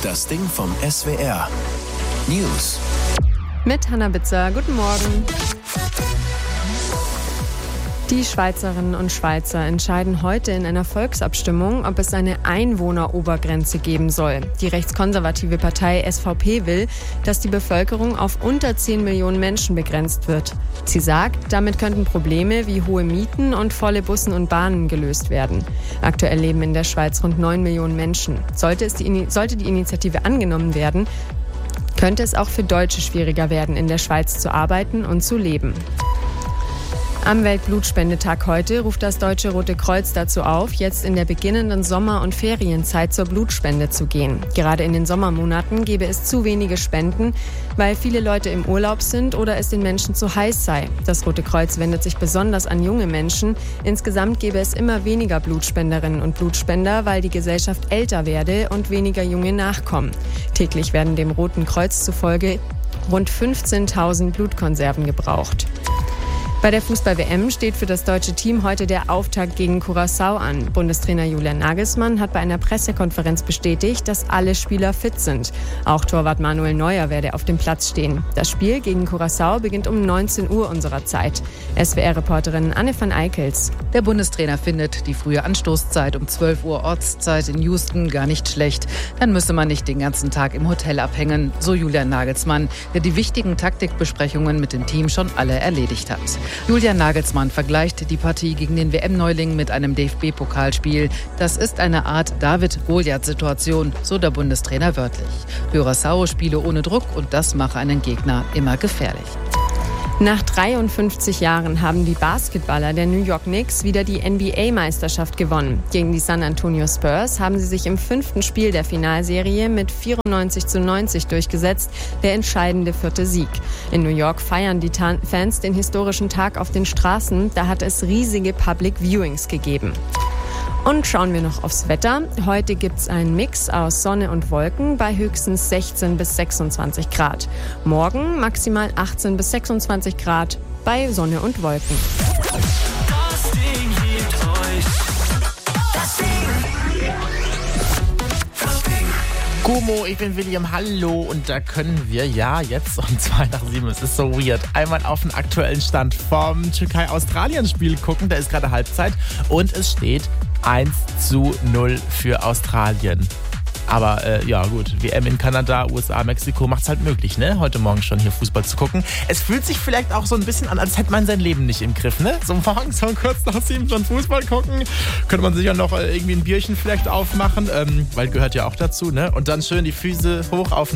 Das Ding vom SWR. News. Mit Hannah Bitzer. Guten Morgen. Die Schweizerinnen und Schweizer entscheiden heute in einer Volksabstimmung, ob es eine Einwohnerobergrenze geben soll. Die rechtskonservative Partei SVP will, dass die Bevölkerung auf unter 10 Millionen Menschen begrenzt wird. Sie sagt, damit könnten Probleme wie hohe Mieten und volle Bussen und Bahnen gelöst werden. Aktuell leben in der Schweiz rund 9 Millionen Menschen. Sollte die Initiative angenommen werden, könnte es auch für Deutsche schwieriger werden, in der Schweiz zu arbeiten und zu leben. Am Weltblutspendetag heute ruft das Deutsche Rote Kreuz dazu auf, jetzt in der beginnenden Sommer- und Ferienzeit zur Blutspende zu gehen. Gerade in den Sommermonaten gäbe es zu wenige Spenden, weil viele Leute im Urlaub sind oder es den Menschen zu heiß sei. Das Rote Kreuz wendet sich besonders an junge Menschen. Insgesamt gäbe es immer weniger Blutspenderinnen und Blutspender, weil die Gesellschaft älter werde und weniger Junge nachkommen. Täglich werden dem Roten Kreuz zufolge rund 15.000 Blutkonserven gebraucht. Bei der Fußball-WM steht für das deutsche Team heute der Auftakt gegen Curaçao an. Bundestrainer Julian Nagelsmann hat bei einer Pressekonferenz bestätigt, dass alle Spieler fit sind. Auch Torwart Manuel Neuer werde auf dem Platz stehen. Das Spiel gegen Curaçao beginnt um 19 Uhr unserer Zeit. SWR-Reporterin Anne van Eickels. Der Bundestrainer findet die frühe Anstoßzeit um 12 Uhr Ortszeit in Houston gar nicht schlecht. Dann müsse man nicht den ganzen Tag im Hotel abhängen, so Julian Nagelsmann, der die wichtigen Taktikbesprechungen mit dem Team schon alle erledigt hat. Julian Nagelsmann vergleicht die Partie gegen den WM-Neuling mit einem DFB-Pokalspiel. Das ist eine Art David-Goliath-Situation, so der Bundestrainer wörtlich. Curaçao spiele ohne Druck und das mache einen Gegner immer gefährlich. Nach 53 Jahren haben die Basketballer der New York Knicks wieder die NBA-Meisterschaft gewonnen. Gegen die San Antonio Spurs haben sie sich im 5. Spiel der Finalserie mit 94:90 durchgesetzt, der entscheidende 4. Sieg. In New York feiern die Fans den historischen Tag auf den Straßen. Da hat es riesige Public Viewings gegeben. Und schauen wir noch aufs Wetter. Heute gibt's einen Mix aus Sonne und Wolken bei höchstens 16 bis 26 Grad. Morgen maximal 18 bis 26 Grad bei Sonne und Wolken. Das Ding liebt euch. Das Ding. Das Ding. Gummo, ich bin William, hallo. Und da können wir jetzt um 6:55, es ist so weird, einmal auf den aktuellen Stand vom Türkei-Australien-Spiel gucken. Da ist gerade Halbzeit und es steht 1:0 für Australien. Aber gut, WM in Kanada, USA, Mexiko macht's halt möglich, ne? Heute Morgen schon hier Fußball zu gucken. Es fühlt sich vielleicht auch so ein bisschen an, als hätte man sein Leben nicht im Griff, ne? So morgens so kurz nach 7 schon Fußball gucken. Könnte man sich ja noch irgendwie ein Bierchen vielleicht aufmachen, weil gehört ja auch dazu, ne? Und dann schön die Füße hoch auf